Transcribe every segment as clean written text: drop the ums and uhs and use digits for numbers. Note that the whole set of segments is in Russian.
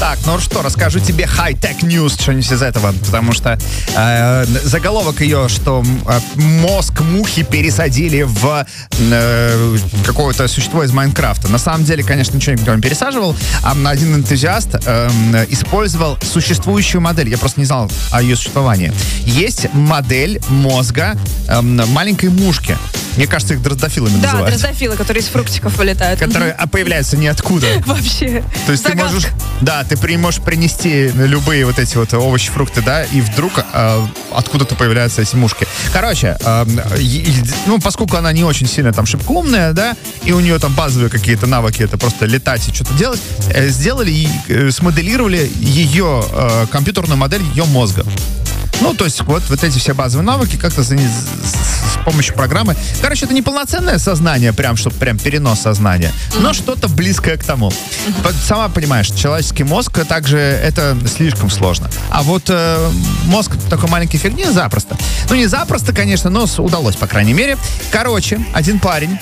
Так, ну что, расскажу тебе high-tech news, что-нибудь из этого, потому что заголовок ее, что мозг мухи пересадили в какое-то существо из Майнкрафта. На самом деле, конечно, ничего никто не пересаживал, а один энтузиаст использовал существующую модель. Я просто не знал о ее существовании. Есть модель мозга маленькой мушки. Мне кажется, их дроздофилами называют. Да, дроздофилы, которые из фруктиков вылетают. Которые появляются ниоткуда. Вообще. То есть загадка. ты можешь... Да, ты можешь принести любые вот эти вот овощи, фрукты, да, и вдруг откуда-то появляются эти мушки. Короче, ну, поскольку она не очень сильно там шибкоумная, да, и у нее там базовые какие-то навыки, это просто летать и что-то делать, сделали и смоделировали ее компьютерную модель ее мозга. Ну, то есть вот эти все базовые навыки как-то с помощью программы. Короче, это не полноценное сознание, чтобы прям перенос сознания, но что-то близкое к тому. Сама понимаешь, человеческий мозг также это слишком сложно. А вот мозг такой маленькой фигни запросто. Ну, не запросто, конечно, но удалось, по крайней мере. Короче, один парень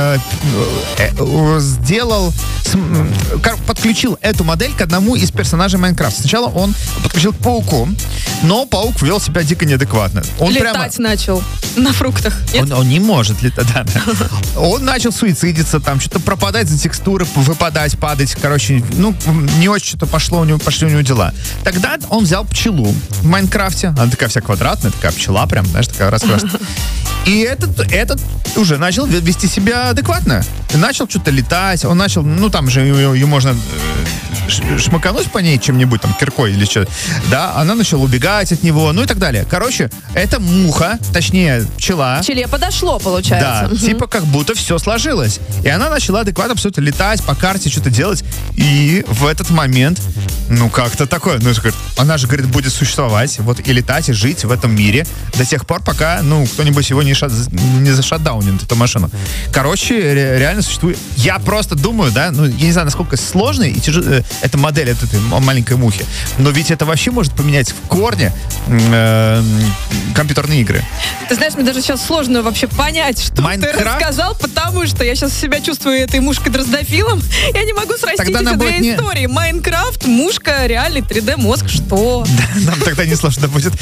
подключил эту модель к одному из персонажей Майнкрафта. Сначала он подключил к пауку, но паук вел себя дико неадекватно. Он летать начал на фруктах. Он не может летать. Да. Он начал суицидиться, там что-то пропадать за текстуры, выпадать, падать. Короче, ну, не очень что-то пошли у него дела. Тогда он взял пчелу в Майнкрафте. Она такая вся квадратная, такая пчела прям, знаешь, такая раскрашенная. И этот уже начал вести себя адекватно. Начал что-то летать. Он начал, ну, там же ее можно шмакануть по ней чем-нибудь, там, киркой или что. Да, она начала убегать от него, ну и так далее. Короче, эта муха, точнее, пчела. Пчеле подошло, получается. Да, типа как будто все сложилось. И она начала адекватно абсолютно летать по карте, что-то делать. И в этот момент, ну, как-то такое, ну, она же, говорит, будет существовать, вот, и летать, и жить в этом мире до тех пор, пока, ну, кто-нибудь его не зашатдаунит, эту машину. Короче, реально существует. Я просто думаю, да, ну, я не знаю, насколько сложной и эта модель от этой маленькой мухи, но ведь это вообще может поменять в корне компьютерные игры. Ты знаешь, мне даже сейчас сложно вообще понять, что ты рассказал, потому что я сейчас себя чувствую этой мушкой-дроздофилом. Я не могу срастить эти две истории. Майнкрафт, мушка, реальный 3D-мозг, что? Нам тогда не сложно будет